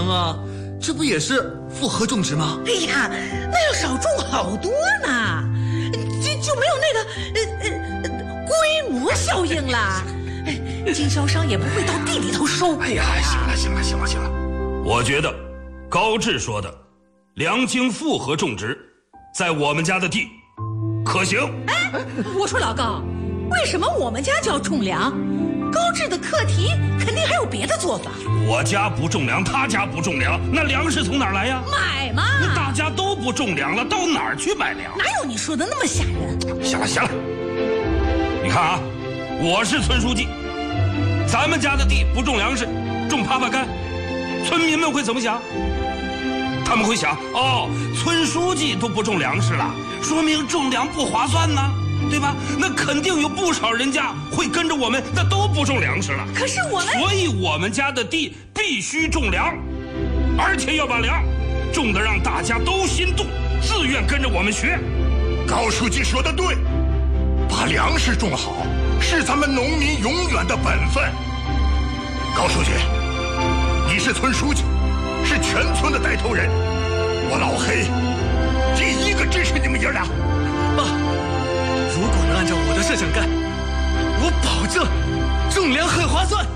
粮啊，这不也是复合种植吗？ 哎呀，那要少种好多呢，就没有那个规模效应了。经销商也不会到地里头收。 哎呀，行了，我觉得高志说的粮经复合种植，在我们家的地可行。 哎，我说老高，为什么我们家就要种粮？高志的课题肯定还有别的做法。 我家不种粮，他家不种粮，那粮食从哪儿来呀？ 买嘛！ 那大家都不种粮了，到哪儿去买粮？ 哪有你说的那么吓人？ 行了，你看啊，我是村书记，咱们家的地不种粮食，种耙耙干，村民们会怎么想？他们会想，哦，村书记都不种粮食了，说明种粮不划算呢，对吧？那肯定有不少人家会跟着我们，那都不种粮食了。 可是我们， 所以我们家的地必须种粮，而且要把粮种得让大家都心动，自愿跟着我们学。 高书记说得对，把粮食种好是咱们农民永远的本分。高书记，你是村书记，是全村的带头人，我老黑第一个支持你们爷俩。 爸，如果能按照我的设想干，我保证种粮很划算。